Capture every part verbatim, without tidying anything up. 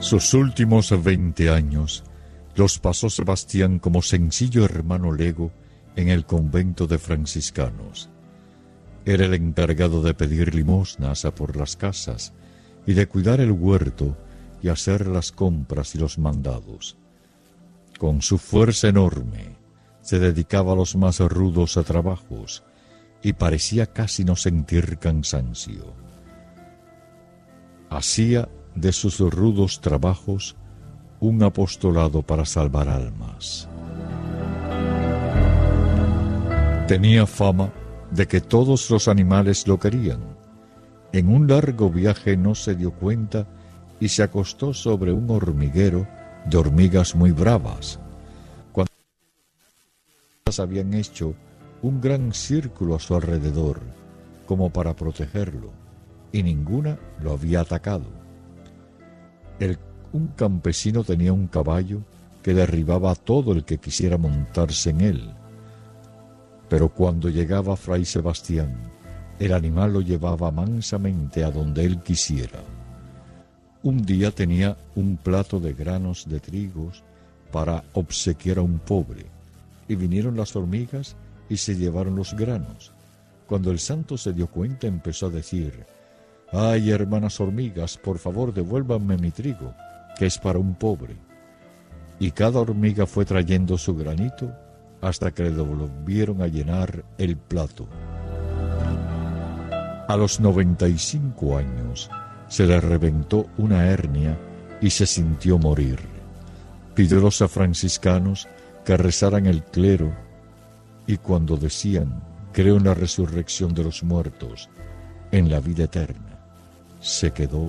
Sus últimos veinte años los pasó Sebastián como sencillo hermano lego en el convento de franciscanos. Era el encargado de pedir limosnas por las casas y de cuidar el huerto y hacer las compras y los mandados. Con su fuerza enorme se dedicaba a los más rudos trabajos y parecía casi no sentir cansancio. Hacía de sus rudos trabajos un apostolado para salvar almas. Tenía fama de que todos los animales lo querían. En un largo viaje no se dio cuenta y se acostó sobre un hormiguero de hormigas muy bravas. Cuando habían hecho un gran círculo a su alrededor, como para protegerlo, y ninguna lo había atacado. El, un campesino tenía un caballo que derribaba a todo el que quisiera montarse en él. Pero cuando llegaba Fray Sebastián, el animal lo llevaba mansamente a donde él quisiera. Un día tenía un plato de granos de trigos para obsequiar a un pobre, y vinieron las hormigas y se llevaron los granos. Cuando el santo se dio cuenta, empezó a decir: «Ay, hermanas hormigas, por favor devuélvanme mi trigo, que es para un pobre». Y cada hormiga fue trayendo su granito hasta que le volvieron a llenar el plato. A los noventa y cinco años se le reventó una hernia y se sintió morir. Pidió a los franciscanos que rezaran el clero, y cuando decían «Creo en la resurrección de los muertos, en la vida eterna», se quedó,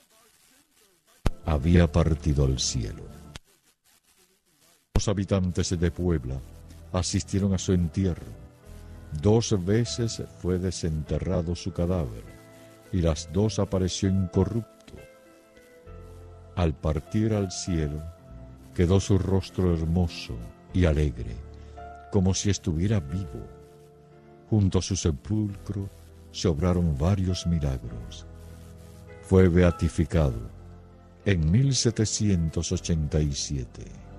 había partido al cielo. Los habitantes de Puebla asistieron a su entierro. Dos veces fue desenterrado su cadáver y las dos apareció incorrupto. Al partir al cielo quedó su rostro hermoso y alegre, como si estuviera vivo. Junto a su sepulcro se obraron varios milagros. Fue beatificado en mil setecientos ochenta y siete.